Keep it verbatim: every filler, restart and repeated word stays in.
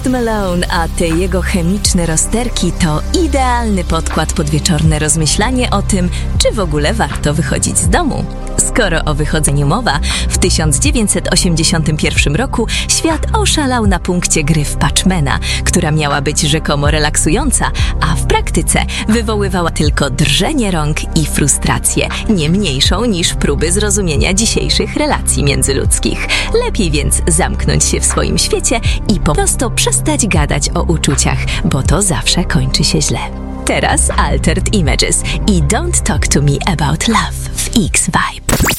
Post Malone, a te jego chemiczne rozterki to idealny podkład pod wieczorne rozmyślanie o tym, czy w ogóle warto wychodzić z domu. Skoro o wychodzeniu mowa, w tysiąc dziewięćset osiemdziesiątym pierwszym roku świat oszalał na punkcie gry w Pac-Mana, która miała być rzekomo relaksująca, a w praktyce wywoływała tylko drżenie rąk i frustrację, nie mniejszą niż próby zrozumienia dzisiejszych relacji międzyludzkich. Lepiej więc zamknąć się w swoim świecie i po prostu przestać gadać o uczuciach, bo to zawsze kończy się źle. Teraz Altered Images i Don't Talk to Me About Love w X-Vibe.